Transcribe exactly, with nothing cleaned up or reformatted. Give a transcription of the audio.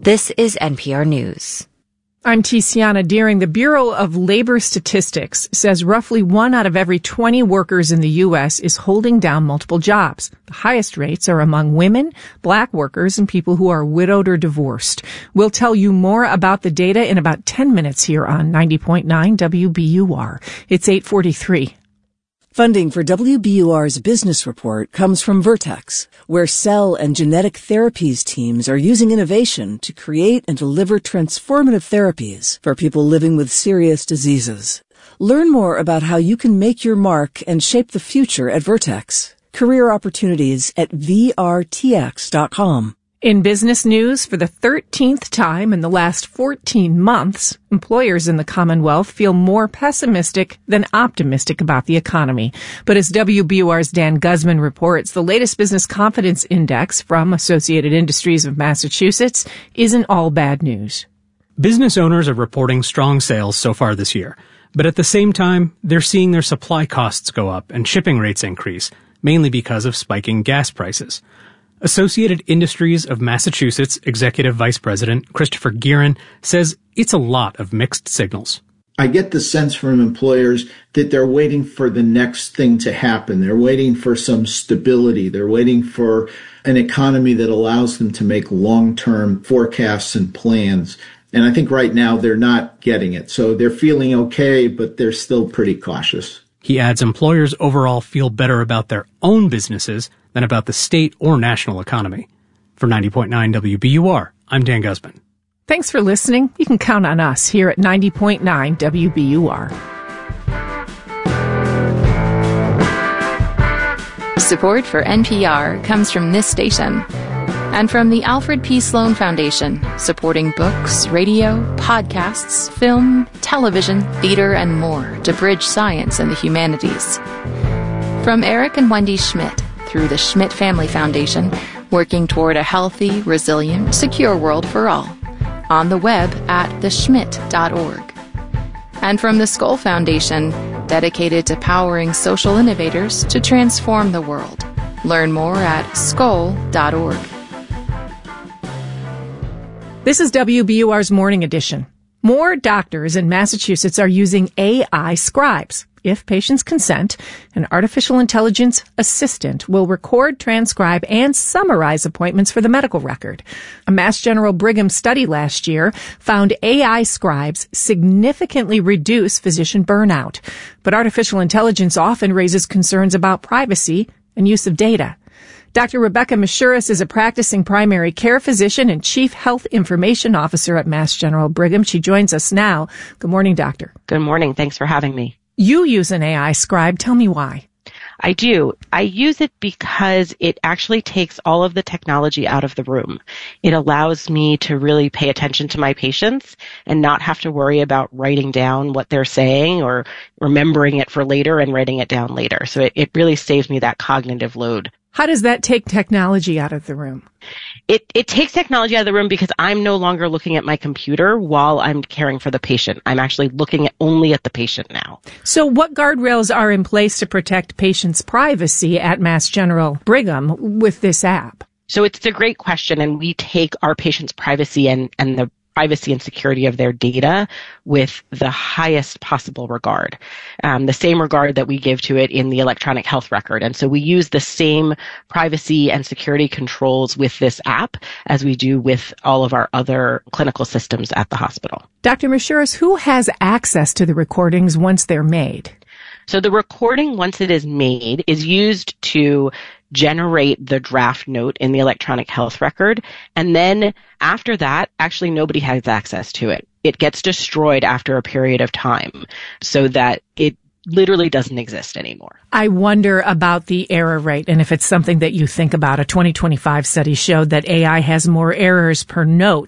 This is N P R News. I'm Tiziana Deering. The Bureau of Labor Statistics says roughly one out of every twenty workers in the U S is holding down multiple jobs. The highest rates are among women, black workers, and people who are widowed or divorced. We'll tell you more about the data in about ten minutes here on ninety point nine W B U R. It's eight forty-three. Funding for W B U R's Business Report comes from Vertex, where cell and genetic therapies teams are using innovation to create and deliver transformative therapies for people living with serious diseases. Learn more about how you can make your mark and shape the future at Vertex. Career opportunities at V R T X dot com. In business news, for the thirteenth time in the last fourteen months, employers in the Commonwealth feel more pessimistic than optimistic about the economy. But as W B U R's Dan Guzman reports, the latest business confidence index from Associated Industries of Massachusetts isn't all bad news. Business owners are reporting strong sales so far this year, but at the same time, they're seeing their supply costs go up and shipping rates increase, mainly because of spiking gas prices. Associated Industries of Massachusetts Executive Vice President Christopher Gearin says it's a lot of mixed signals. I get the sense from employers that they're waiting for the next thing to happen. They're waiting for some stability. They're waiting for an economy that allows them to make long-term forecasts and plans. And I think right now they're not getting it. So they're feeling okay, but they're still pretty cautious. He adds employers overall feel better about their own businesses than about the state or national economy. For ninety point nine W B U R, I'm Dan Guzman. Thanks for listening. You can count on us here at ninety point nine W B U R. Support for N P R comes from this station and from the Alfred P. Sloan Foundation, supporting books, radio, podcasts, film, television, theater, and more to bridge science and the humanities. From Eric and Wendy Schmidt, through the Schmidt Family Foundation, working toward a healthy, resilient, secure world for all. On the web at the schmidt dot org. And from the Skoll Foundation, dedicated to powering social innovators to transform the world. Learn more at skoll dot org. This is W B U R's Morning Edition. More doctors in Massachusetts are using A I scribes. If patients consent, an artificial intelligence assistant will record, transcribe, and summarize appointments for the medical record. A Mass General Brigham study last year found A I scribes significantly reduce physician burnout. But artificial intelligence often raises concerns about privacy and use of data. Doctor Rebecca Mashuras is a practicing primary care physician and chief health information officer at Mass General Brigham. She joins us now. Good morning, doctor. Good morning. Thanks for having me. You use an A I scribe. Tell me why. I do. I use it because it actually takes all of the technology out of the room. It allows me to really pay attention to my patients and not have to worry about writing down what they're saying or remembering it for later and writing it down later. So it, it really saves me that cognitive load. How does that take technology out of the room? It, it takes technology out of the room because I'm no longer looking at my computer while I'm caring for the patient. I'm actually looking at only at the patient now. So what guardrails are in place to protect patients' privacy at Mass General Brigham with this app? So it's a great question, and we take our patients' privacy and, and the privacy and security of their data with the highest possible regard, um, the same regard that we give to it in the electronic health record. And so we use the same privacy and security controls with this app as we do with all of our other clinical systems at the hospital. Doctor Mashuras, who has access to the recordings once they're made? So the recording, once it is made, is used to generate the draft note in the electronic health record. And then after that, actually nobody has access to it. It gets destroyed after a period of time so that it literally doesn't exist anymore. I wonder about the error rate and if it's something that you think about. A twenty twenty-five study showed that A I has more errors per note